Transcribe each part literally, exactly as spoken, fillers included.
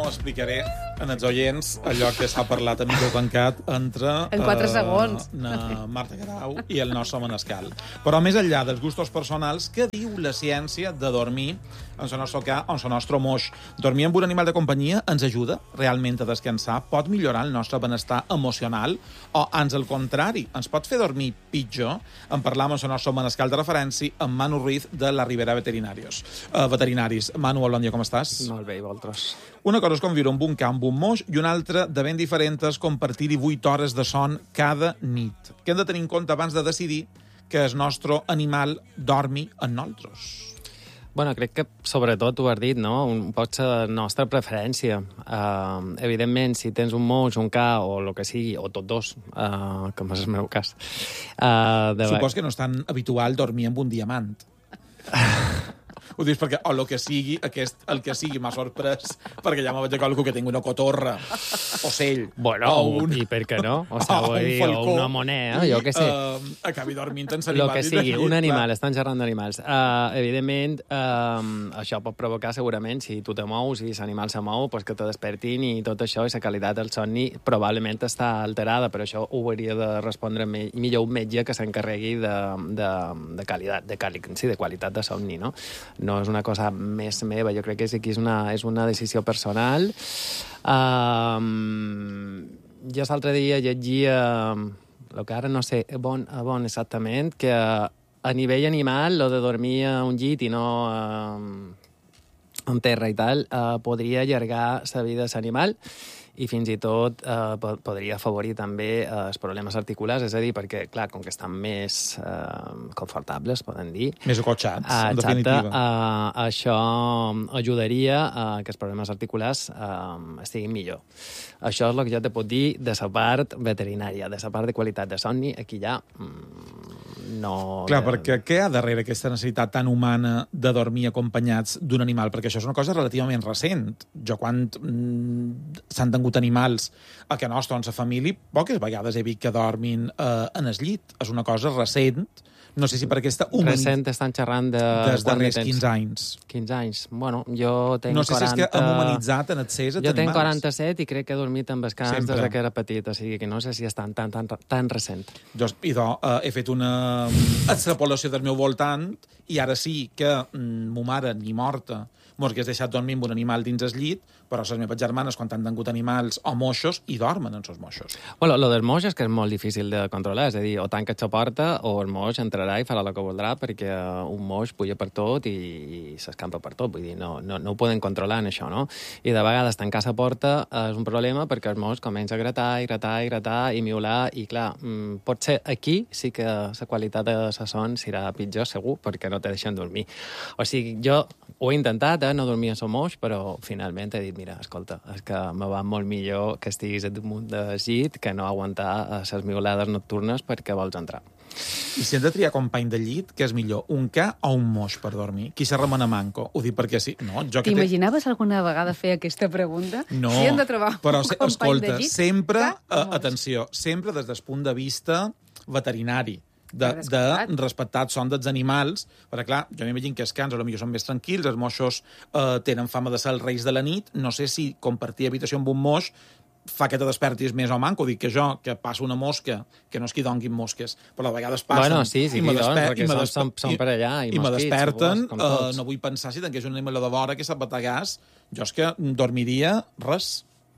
ho explicaré en els oients, allò que s'ha parlat a micro tancat entre en quatre eh, segons. na Marta Garau i el nostre Manescal. Però més enllà dels gustos personals, què diu la ciència de dormir en el nostre cas, en el nostre moix? Dormir amb un animal de companyia ens ajuda realment a descansar? Pot millorar el nostre benestar emocional? O, ans al contrari, ens pot fer dormir pitjor? En parlam amb el nostre Manescal de referència, amb Manu Ruiz, de la Ribera Veterinarios. Uh, veterinaris. Manu, bon dia, com estàs? Molt bé, i vosaltres? Una cosa és com viure amb un camp, un moix, i una altra, de ben diferent, és compartir-hi vuit hores de son cada nit. Què hem de tenir en compte abans de decidir que el nostre animal dormi amb nosaltres? Bueno, crec que, sobretot, ho has dit, no? Un, pot ser la nostra preferència. Uh, evidentment, si tens un moix, un ca, o el que sigui, o tots dos, uh, com és el meu cas... Uh, de... Supos que no és tan habitual dormir amb un diamant. Ho dius perquè, o el que sigui, aquest, el que sigui m'ha sorprès, perquè ja m'ho vaig a qualcú que tingui una cotorra, ocell, bueno, o un... i per què no? O, sea, o, dir, un o una moneda, jo què sé. Uh, acabi dormint en Lo que sigui, un animal, estan xerrant d'animals. Uh, evidentment, uh, això pot provocar segurament, si tu te mous i l'animal se mou, pues que te despertin i tot això, i la qualitat del somni probablement està alterada, però això ho hauria de respondre me millor un metge que s'encarregui de, de, de, qualitat, de, quali sí, de qualitat de somni, no? No és una cosa més meva, jo crec que aquí és una, és una decisió personal. Um, jo l'altre dia llegia, el que ara no sé bon, bon exactament, que a nivell animal, lo de dormir a un llit i no uh, en terra i tal, uh, podria allargar la vida de l'animal, i fins i tot eh, podria afavorir també eh, els problemes articulars, és a dir, perquè, clar, com que estan més eh, confortables, poden dir... Més acotxats, eh, en definitiva. Exacte, eh, això ajudaria a que els problemes articulars eh, estiguin millor. Això és el que jo te puc dir de la part veterinària, de la part de qualitat de somni, aquí ja mm, no... Clar, perquè què hi ha darrere aquesta necessitat tan humana de dormir acompanyats d'un animal? Perquè això és una cosa relativament recent. Jo, quan mm, s'han tingut animals a casa nostra o en la família, poques vegades he vist que dormin eh, en el llit. És una cosa recent. No sé si per aquesta humanitat... Recent estan xerrant de... Dels darrers quinze anys. quinze anys. Bueno, jo tenc quaranta... No sé quaranta... si és que hem humanitzat en accés a jo animals. tenc quaranta-set i crec que he dormit amb els cans Sempre. des que era petit, o sigui que no sé si és tan, tan, tan, tan recent. Jo, idò, eh, he fet una extrapolació del meu voltant i ara sí que mm, mo mare, ni morta, mos hagués deixat dormir amb un animal dins el llit, però les meves germanes, quan han tingut animals o moixos, hi dormen en els moixos. Bueno, lo del moix és que és molt difícil de controlar, és a dir, o tanques la porta o el moix entrarà i farà el que voldrà, perquè un moix puja per tot i, i s'escampa per tot, vull dir, no, no, no ho poden controlar en això, no? I de vegades tancar la porta és un problema perquè el moix comença a gratar i gratar i gratar i miular, i clar, mmm, potser aquí sí que la qualitat de la son serà pitjor, segur, perquè no te deixen dormir. O sigui, jo ho he intentat, eh, no dormir a la moix, però finalment he dit, mira, escolta, és que me va molt millor que estiguis damunt de llit que no aguantar les miolades nocturnes perquè vols entrar. I si hem de triar company de llit, què és millor, un ca o un moix per dormir? Qui se remena manco? Ho dic perquè sí. No, jo que T'imaginaves te... alguna vegada fer aquesta pregunta? No, si hem de trobar però, un company escolta, de llit, sempre, ca, uh, atenció, sempre des del punt de vista veterinari, de, de respectar el son dels animals, perquè, clar, jo m'imagino que els cans potser són més tranquils, els moixos eh, tenen fama de ser els reis de la nit, no sé si compartir habitació amb un moix fa que te despertis més o manco. Dic que jo, que passa una mosca, que no és que donguin mosques, però a vegades passen... Bueno, sí, sí, i me doncs, desper perquè són, són, són per allà, i, i me mosquits, desperten, com eh, no vull pensar si tingués un animal de vora que sap bategàs, jo és que dormiria res.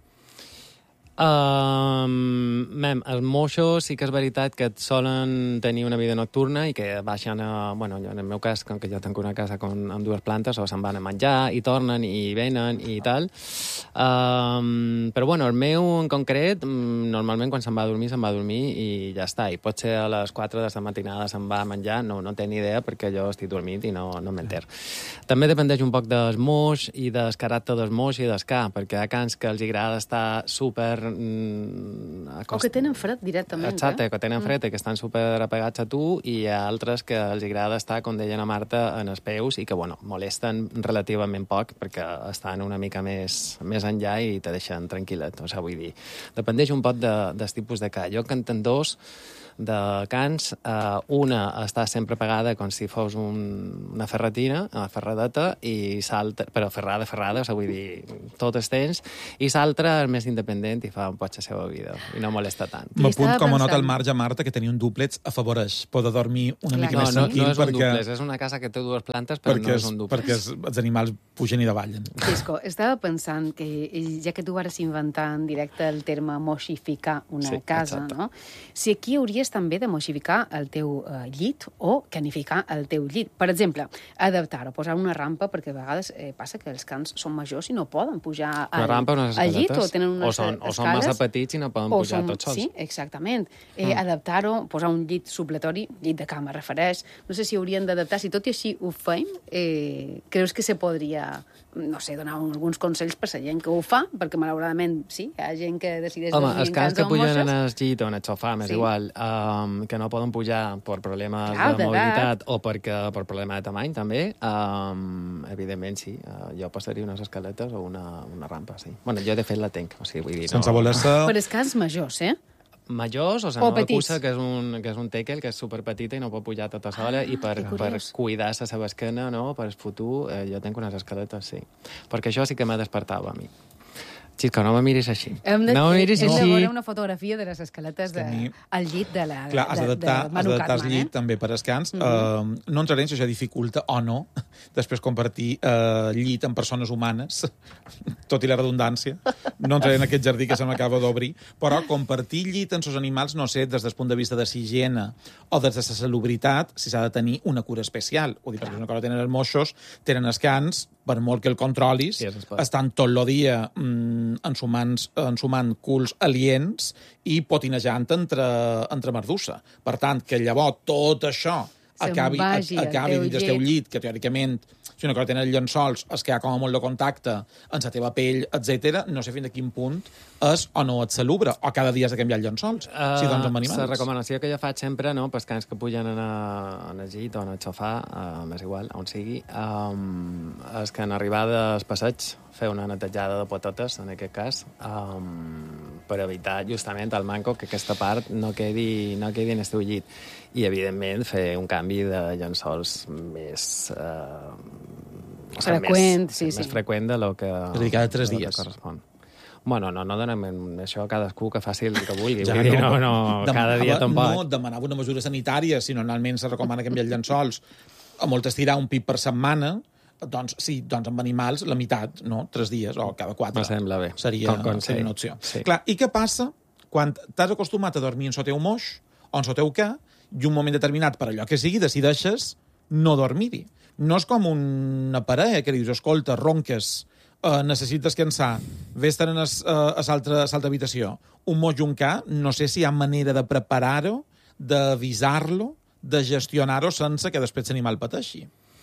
Um, mem, els moixos sí que és veritat que solen tenir una vida nocturna i que baixen a... Bueno, jo, en el meu cas, com que jo tenc una casa con, amb dues plantes, o se'n van a menjar i tornen i venen i tal. Um, però bueno, el meu en concret, normalment quan se'n va a dormir, se'n va a dormir i ja està. I potser a les quatre de la matinada se'n va a menjar, no, no tenc ni idea perquè jo estic dormit i no, no m'enter. També dependeix un poc del moix i del caràcter del moix i del ca, perquè hi ha cans que els agrada estar super Mm, o que tenen fred directament. Exacte, eh? que tenen fred i que estan super apegats a tu, i hi ha altres que els agrada estar, com deia la Marta, en els peus i que, bueno, molesten relativament poc perquè estan una mica més, més enllà i te deixen tranquil·let. O sigui, vull dir, dependeix un poc de, dels tipus de ca. Jo que en tenc dos de cans, eh, una està sempre pegada com si fos un, una ferretina, una ferradeta, i salta, però ferrada, ferrada, o sigui, vull dir, tot el temps, i l'altra és més independent i fa un poc la seva vida, i no molesta tant. M'apunt com a nota al marge, Marta, que tenir un dúplex afavoreix poder dormir una Clar. mica No, més no, tranquil. no és un perquè, dúplex, és una casa que té dues plantes, però perquè, no és un dúplex. perquè els, els animals pugen i davallen. Xisco, estava pensant que, ja que tu vares inventar en directe el terme moxificar una Sí, casa, exacte. no? Si aquí hauries també de moxificar el teu uh, llit o canificar el teu llit. Per exemple, adaptar-ho, posar una rampa, perquè a vegades eh, passa que els cans són majors i no poden pujar al, Una rampa, unes al llit, escaletes. o tenen unes o són, escales. o són massa petits i no poden o pujar són, tots sols. Sí, exactament. Eh, mm. Adaptar-ho, posar un llit supletori, llit de cama refereix, no sé si haurien d'adaptar, si tot i així ho feim, eh, creus que se podria, no sé, donar alguns consells per la gent que ho fa, perquè malauradament, sí, hi ha gent que decideix Home, dormir els en cans cans que o pugen moixes. en el llit o en el sofà, m'és Sí. igual, um, que no poden pujar per problemes Clar, de d'edat. mobilitat o perquè, per problema de tamany, també, um, evidentment, sí. Uh, jo passaria unes escaletes o una, una rampa, sí. Bueno, jo, de fet, la tenc. O sigui, vull dir, Sense no... voler-se... Per els cans majors, eh? Majors, o sigui, O no petits. cussa, que és un, que és un tekel, que és superpetita i no pot pujar tota sola, Ah, i per, que per curiós. cuidar la seva esquena, no?, per el futur, eh, jo tenc unes escaletes, sí. Perquè això sí que m'ha despertat a mi. Xisco, no me miris així. Hem de, no me miris hem de així. veure una fotografia de les escaletes de, mi- al llit de la Clar, has de, d'adaptar de has Manu d'adaptar el Cartman, llit eh? també per escans. Mhm. Uh, no entraré en si això dificulta o no després compartir uh, llit amb persones humanes, tot i la redundància. No entraré en aquest jardí que se m'acaba d'obrir, però compartir llit amb els animals, no sé, des del punt de vista de higiene o des de la salubritat, si s'ha de tenir una cura especial. Ho dic perquè una cosa tenen els moixos, tenen escans, per molt que el controlis, Sí, es pot. estan tot el dia mm, ensumant, ensumant culs aliens i potinejant entre, entre merdussa. Per tant, que llavors tot això Se'n acabi, vagi al acabi teu dins del teu llit. llit, que teòricament, si una cosa tenen els llençols, es queda com a molt de contacte en la teva pell, etcètera, no sé fins a quin punt és o no et salubre, o cada dia has de canviar els llençols, uh, si doncs amb animals. La recomanació que jo faig sempre, no, pels cans que pugen en, a, en el llit o en el sofà, uh, m'és igual, on sigui, um, és que en arribada al passeig fer una netejada de patates, en aquest cas, um, per evitar justament el manco que aquesta part no quedi, no quedi en el teu llit. I, evidentment, fer un canvi de llençols més... Uh, o sigui, Freqüent, més, sí, sí. Més freqüent de lo que... És a dir, cada tres de lo que dies. correspon. Bueno, no, no donem això a cadascú que faci el que vulgui. Ja Vull dir, no, no, demanava- cada dia tampoc. No, demanava una mesura sanitària, si normalment se recomana canviar els llençols a molt estirar un pip per setmana, doncs sí, doncs amb animals la meitat, no? Tres dies o cada quatre. Me sembla bé. Seria, Com consell. seria una opció. Sí. Clar, i què passa quan t'has acostumat a dormir en el teu moix o en el teu ca i un moment determinat, per allò que sigui, decideixes no dormir-hi? No és com una parella que li dius, escolta, ronques, eh, necessites cansar, vés-te'n a l'altra habitació. Un moix i un ca, no sé si hi ha manera de preparar-ho, d'avisar-lo, de gestionar-ho sense que després l'animal pateixi.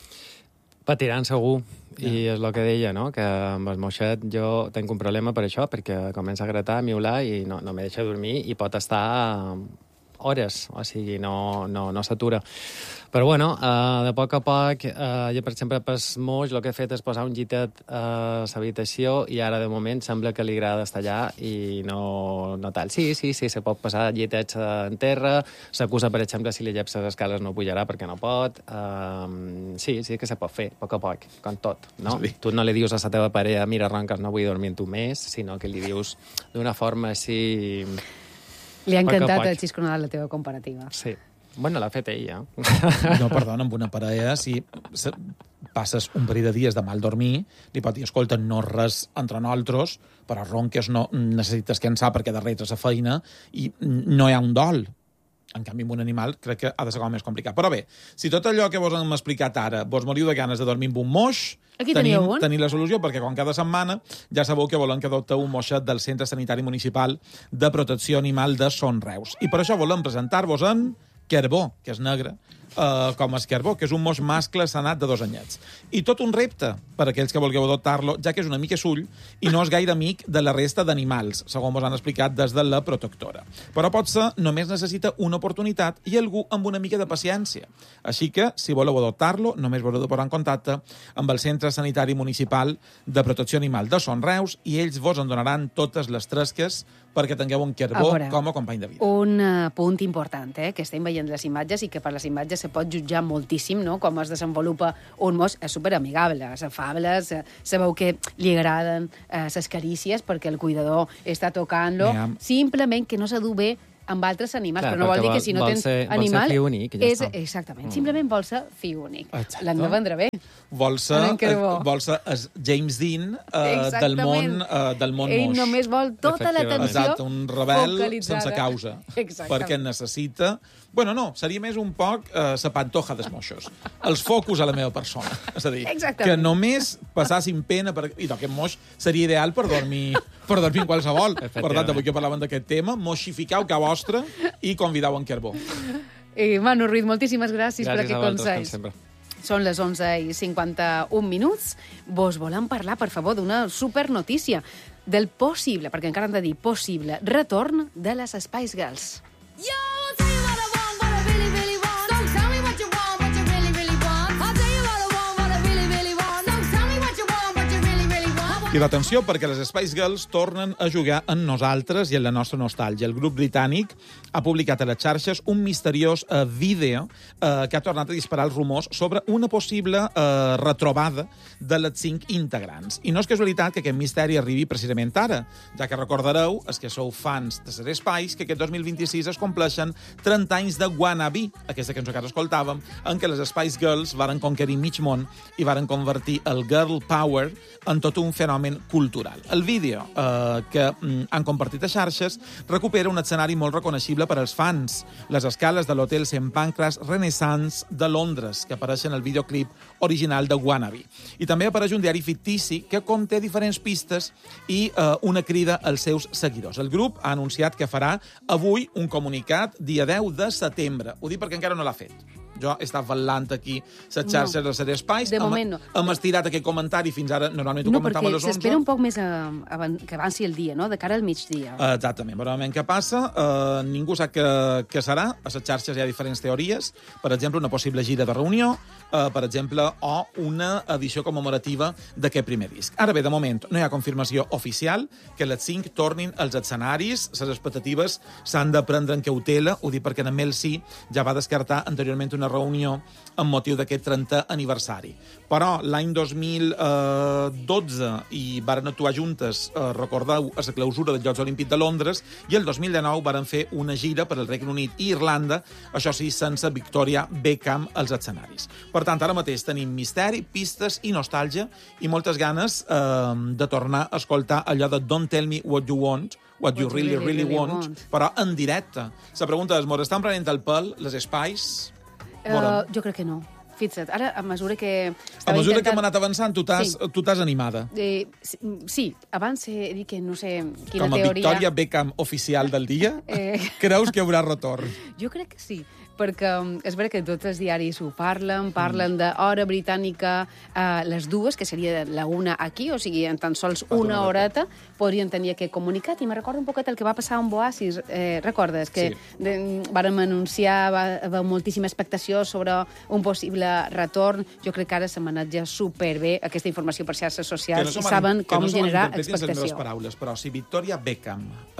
Patiran segur, i és el que deia, no? Que amb el moixet jo tinc un problema per això, perquè comença a gratar, a miular, i no, no me deixa dormir, i pot estar hores, o sigui, no, no, no s'atura. Però, bueno, uh, de poc a poc, uh, jo, per exemple, pel moix, el que he fet és posar un llitet a l'habitació, i ara, de moment, sembla que li agrada estar allà i no, no tal. Sí, sí, sí, se pot posar llitets en terra, s'acusa, per exemple, si li lleps les escales no pujarà perquè no pot. Uh, sí, sí que se pot fer, a poc a poc, com tot, no? Sí. Tu no li dius a la teva parella, mira, ronques, no vull dormir amb tu més, sinó que li dius d'una forma així... Li ha Poc a encantat poc. el Xisco Nadal la teva comparativa. Sí. Bueno, l'ha fet ella. No, perdona, amb una parella, si se- passes un parell de dies de mal dormir, li pot dir, escolta, no res entre nosaltres, però ronques, no necessites cansar perquè darrere la feina i no hi ha un dol. En canvi, amb un animal crec que ha de ser com més complicat. Però bé, si tot allò que vos hem explicat ara vos moriu de ganes de dormir amb un moix, Aquí tenim, teniu un. tenim la solució, perquè quan cada setmana ja sabeu que volem que adopteu un moixet del Centre Sanitari Municipal de Protecció Animal de Son Reus. I per això volem presentar-vos en Carbó, que és negre, uh, com a esquerbó, que és un moix mascle senat de dos anyets. I tot un repte per a aquells que vulgueu adoptar-lo, ja que és una mica sull i no és gaire amic de la resta d'animals, segons vos han explicat des de la protectora. Però potser només necessita una oportunitat i algú amb una mica de paciència. Així que, si voleu adoptar-lo, només vos heu de posar en contacte amb el Centre Sanitari Municipal de Protecció Animal de Son Reus i ells vos en donaran totes les tresques perquè tingueu un querbó veure, com a company de vida. Un uh, punt important, eh, que estem veient les imatges i que per les imatges se pot jutjar moltíssim, no?, com es desenvolupa un moix. És superamigable, és afable, sabeu que li agraden les uh, carícies perquè el cuidador està tocant-lo, Ja. simplement que no s'adú bé amb altres animals, Clar, però no vol dir perquè que si no vol tens ser- vol ser animal... fill únic i ja és, està. exactament, simplement vol ser fill únic. Exacte. L'hem de vendre bé. Vol ser, En Carbó. vol ser es James Dean uh, del Exactament. món, uh, del món Ell moix. només vol tota Efectivament. l'atenció Exacte, un rebel focalitzada. sense causa. Exactament. Perquè necessita... Bueno, no, seria més un poc uh, la pantoja dels moixos. Els focus a la meva persona. És a dir, Exactament. que només passassin pena... Per... I aquest moix seria ideal per dormir, per dormir en qualsevol. Per tant, avui que parlàvem d'aquest tema, moixificau que vostre i convidau en Carbó. Eh, Manu Ruiz, moltíssimes gràcies, per Gràcies aquest a vosaltres, com consell. sempre. Són les onze i cinquanta-un minuts. Vos volem parlar, per favor, d'una supernotícia, del possible, perquè encara hem de dir possible, retorn de les Spice Girls. Yo, I'll tell you what I want, what I really, really want. Don't tell me what you want, what you really, really want. I'll tell you what I want, what I really, really want. Don't tell me what you want, what you really, really want. I l'atenció, perquè les Spice Girls tornen a jugar en nosaltres i en la nostra nostàlgia. El grup britànic ha publicat a les xarxes un misteriós eh, vídeo eh, que ha tornat a disparar els rumors sobre una possible eh, retrobada de les cinc integrants. I no és casualitat que aquest misteri arribi precisament ara, ja que recordareu, els que sou fans de les Spice, que aquest dos mil vint-i-sis es compleixen trenta anys de Wannabe, aquesta cançó que ara escoltàvem, en què les Spice Girls varen conquerir mig món i varen convertir el girl power en tot un fenomen cultural. El vídeo eh, que mm, han compartit a xarxes recupera un escenari molt reconeixible per als fans, les escales de l'hotel Saint Pancras Renaissance de Londres, que apareixen al videoclip original de Wannabe. I també apareix un diari fictici que conté diferents pistes i eh, una crida als seus seguidors. El grup ha anunciat que farà avui un comunicat dia deu de setembre. Ho dic perquè encara no l'ha fet. Jo he estat velant aquí les xarxes no. de les Spice. De moment no. Hem estirat aquest comentari fins ara. Normalment ho No, comentam perquè a les onze. s'espera un poc més a, a, que avanci el dia, no?, de cara al migdia. Uh, exactament. Però moment què passa? Uh, ningú sap què, què serà. A les xarxes hi ha diferents teories. Per exemple, una possible gira de reunió, uh, per exemple, o una edició commemorativa d'aquest primer disc. Ara bé, de moment, no hi ha confirmació oficial que les cinc tornin als escenaris. Les expectatives s'han de prendre en cautela. Ho dic perquè en Mel C ja va descartar anteriorment una reunió amb motiu d'aquest trentè aniversari. Però l'any dos mil dotze hi varen actuar juntes, eh, recordeu, a la clausura dels Jocs Olímpics de Londres, i el dos mil dinou varen fer una gira per al Regne Unit i Irlanda, això sí, sense Victoria Beckham als escenaris. Per tant, ara mateix tenim misteri, pistes i nostàlgia i moltes ganes eh, de tornar a escoltar allò de Don't Tell Me What You Want, What You Really, Really, really want, want, però en directe. La pregunta és, m'ho estan prenent el pèl, les Spice? Uh, jo crec que no. Fixa't, ara, a mesura que... A mesura intentant... que hem anat avançant, tu t'has sí. tu t'has animada. Eh, sí, sí, abans he dit que no sé quina Com a teoria... Victoria Beckham oficial del dia, eh... creus que hi haurà retorn? Jo crec que sí, perquè és vera que tots els diaris ho parlen, parlen mm. d'hora britànica a les dues, que seria la una aquí, o sigui, en tan sols una horeta podrien tenir aquest comunicat. I me recordo un poquet el que va passar amb Oasis. Eh, recordes que sí. de, vàrem anunciar, va haver moltíssima expectació sobre un possible retorn. Jo crec que ara se maneja superbé aquesta informació per xarxes socials no i saben com no generar expectació. Les meves paraules, però si Victoria Beckham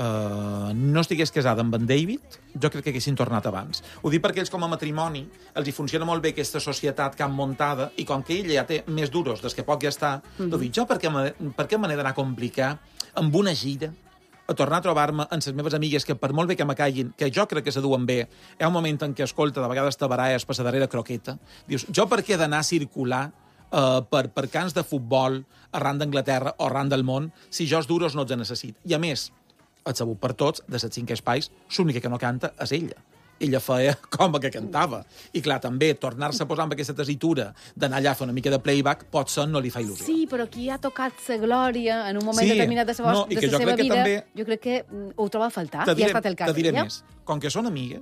eh, no estigués casada amb en David, jo crec que haguessin tornat abans. Ho dic perquè ells com a matrimoni els hi funciona molt bé aquesta societat que han muntada i com que ella ja té més duros des que pot gastar, mm -hmm. dic, jo per què, per què me n'he d'anar a complicar amb una gira a tornar a trobar-me amb les meves amigues que per molt bé que me caiguin, que jo crec que se duen bé, hi ha un moment en què, escolta, de vegades te baralles per la darrera croqueta, dius, jo per què he d'anar a circular uh, per, per camps de futbol arran d'Anglaterra o arran del món si jo els duros no els necessito? I a més, et sabut per tots, de les cinc Spice, l'única que no canta és ella. Ella feia com que cantava. I clar, també, tornar-se a posar amb aquesta tesitura d'anar allà a fer una mica de playback, potser no li fa il·lusió. Sí, però qui ha tocat sa glòria en un moment sí, determinat de la no, seva jo vida, també, jo crec que ho troba a faltar. Te diré, I ha estat el cas te diré d'ella. més. Com que són amigues,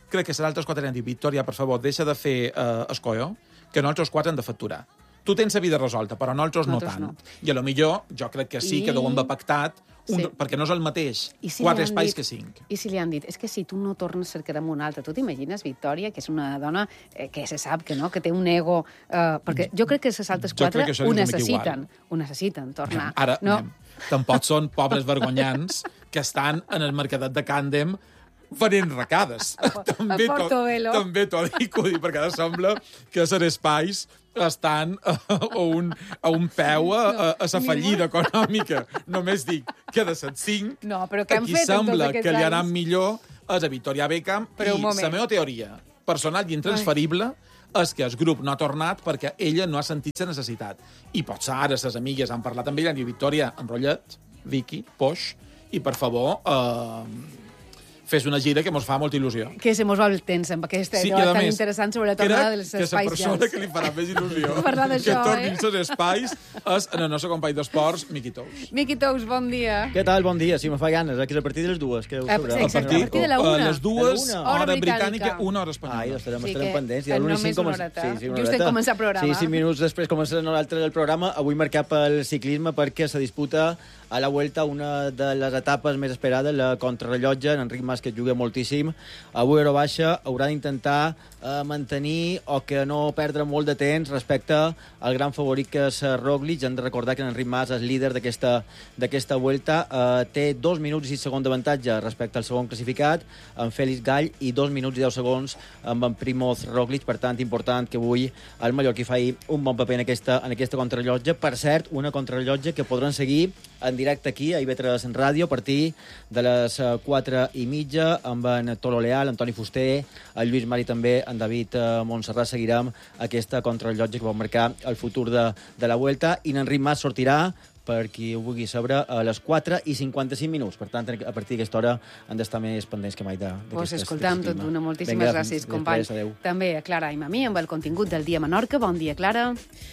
crec que les altres quatre han dit, Victòria, per favor, deixa de fer eh, escolló, que nosaltres quatre hem de facturar. Tu tens la vida resolta, però nosaltres, Nosaltres no no. tant. I a lo millor, jo crec que sí, I- que ho hem pactat, un, Sí. perquè no és el mateix I si quatre li han espais dit- que cinc. I si li han dit, és que si tu no tornes cercarem un altre. Tu t'imagines, Victòria, que és una dona eh, que se sap que no, que té un ego... Eh, perquè jo crec que les altres Jo crec quatre que això ho és una mica necessiten. Ho necessiten, tornar. Ara, no. anem. Tampoc són pobres vergonyants que estan en el mercadet de Càndem venent recades. també a Portobello. t'ho- també t'ho dic, ho dic, perquè ara sembla que els espais estan a, a, un, a un peu a, a, a la fallida econòmica. Només dic que de set cinc, No, però què han aquí fet en tots sembla aquests que li ha anat anys? millor és a Victoria Beckham. Però un I moment. la meva teoria personal i intransferible és que el grup no ha tornat perquè ella no ha sentit la necessitat. I potser ara les amigues han parlat amb ella i han dit, Victòria, enrotllat, Vicky, Poix, i per favor, eh, fes una gira que mos fa molta il·lusió. Que se mos va el temps amb aquest Sí, i debat a tan més, interessant sobre la tornada dels crec que la espais persona llans. que li farà més il·lusió Parlar que d'això, tornin eh? els espais és en el nostre company d'esports, Miqui Tous. Miqui Tous, bon dia. Què tal? Bon dia. Si me fa ganes, eh? Que és a partir de les dues. Que ho Ah, sabrà. sí, exacte, a partir de la a una. les dues, De la una. hora Hora britànica, britànica. una hora Ai, espanyola. estarem, Sí, estarem que pendents. I a en l'una i només cinc una comença- horeta. Sí, sí, una Just en horeta. començar el programa. Sí, cinc minuts després comença l'altre del programa. Avui marcat pel ciclisme perquè se disputa a la Vuelta una de les etapes més esperades, la contrarrellotge. En Enric Mas, que juga moltíssim. Avui hora baixa haurà d'intentar eh, mantenir o que no perdre molt de temps respecte al gran favorit que és Roglic. Hem de recordar que en Enric Mas és líder d'aquesta d'aquesta Vuelta. Eh, té dos minuts i sis segons d'avantatge respecte al segon classificat, en Félix Gall, i dos minuts i deu segons amb en Primoz Roglic. Per tant, important que avui el mallorquí faci un bon paper en aquesta, en aquesta contrarrellotge. Per cert, una contrarrellotge que podran seguir en directe aquí a I V tres Ràdio a partir de les eh, quatre i mitja amb en Tolo Leal, Antoni Fuster, el Lluís Mari també, en David eh, Montserrat. Seguirem aquesta contrarrellotge que pot marcar el futur de, de la Vuelta, i en Enric Mas sortirà, per qui ho vulgui saber, a les quatre i cinquanta-cinc minuts. Per tant, a partir d'aquesta hora han d'estar més pendents que mai d'aquestes. Pues escoltam tot d'una. Moltíssimes Vinga, gràcies, després, company. adéu. També a Clara i a mi amb el contingut del Dia Menorca. Bon dia, Clara.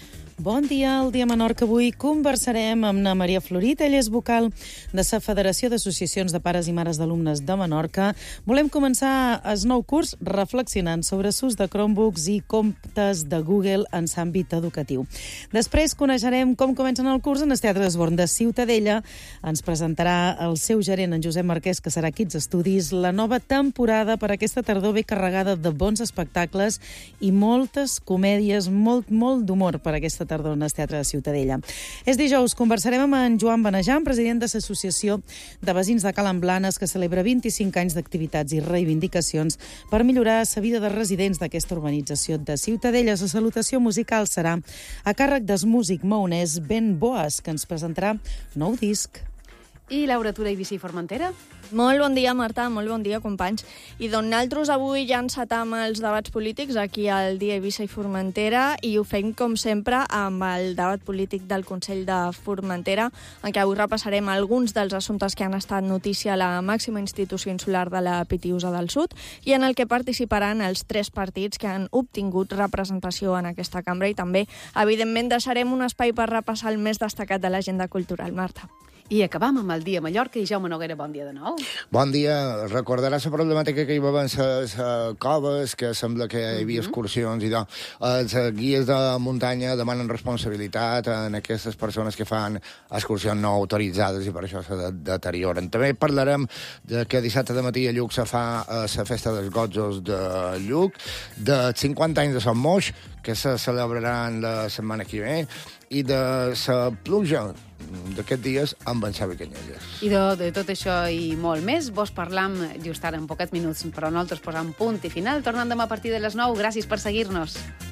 Bon dia, el Dia Menorca. Avui conversarem amb na Maria Florit. Ella és vocal de la Federació d'Associacions de Pares i Mares d'Alumnes de Menorca. Volem començar el nou curs reflexionant sobre l'ús de Chromebooks i comptes de Google en l'àmbit educatiu. Després coneixerem com comencen el curs en el Teatre d'Esborn de Ciutadella. Ens presentarà el seu gerent, en Josep Marquès, que serà Kids Studies. La nova temporada per aquesta tardor ve carregada de bons espectacles i moltes comèdies, molt, molt d'humor per aquesta tardor en el Teatre de Ciutadella. És dijous, conversarem amb en Joan Benejan, president de l'Associació de Veïns de Cala Blanes, que celebra vint-i-cinc anys d'activitats i reivindicacions per millorar la vida de residents d'aquesta urbanització de Ciutadella. La salutació musical serà a càrrec del músic maonès Ben Boas, que ens presentarà nou disc. I Laura Tura i Bici Formentera? Molt bon dia, Marta, molt bon dia, companys. I doncs nosaltres avui ja encetam els debats polítics aquí al Dia Eivissa i Formentera, i ho fem, com sempre, amb el debat polític del Consell de Formentera, en què avui repassarem alguns dels assumptes que han estat notícia a la màxima institució insular de la Pitiusa del Sud, i en el que participaran els tres partits que han obtingut representació en aquesta cambra, i també, evidentment, deixarem un espai per repassar el més destacat de l'agenda cultural, Marta. I acabam amb el Dia Mallorca i Jaume Noguera, bon dia de nou. Bon dia. Recordaràs la problemàtica que hi va haver amb les uh, coves, que sembla que hi havia excursions i tot. Els uh, guies de muntanya demanen responsabilitat en aquestes persones que fan excursions no autoritzades i per això se deterioren. També parlarem de que dissabte de matí a Lluc se fa uh, la festa dels Gotzos de Lluc, de cinquanta anys de Sant Moix, que se celebraran la setmana que ve, i de la pluja d'aquests dies amb en Xavi Canyelles. I de, de tot això i molt més, vos parlam just ara en poquets minuts, però nosaltres posam punt i final, tornant demà a partir de les nou. Gràcies per seguir-nos.